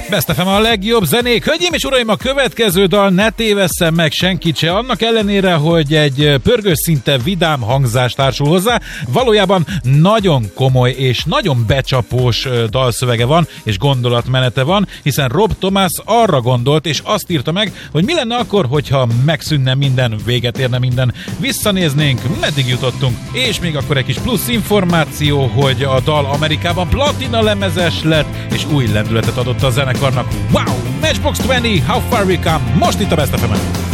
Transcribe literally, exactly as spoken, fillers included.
Best ef em a legjobb zenék. Hölgyeim és uraim, a következő dal ne tévesszem meg senkit se, annak ellenére, hogy egy pörgős szinte vidám hangzás társul hozzá. Valójában nagyon komoly és nagyon becsapós dalszövege van, és gondolatmenete van, hiszen Rob Thomas arra gondolt, és azt írta meg, hogy mi lenne akkor, hogyha megszűnne minden, véget érne minden, visszanéznénk, meddig jutottunk, és még akkor egy kis plusz információ, hogy a dal Amerikában platina lemezes lett, és új lendületet adott a zenekarnak. Wow! Matchbox húsz, How Far We Come, most itt a Best ef emen.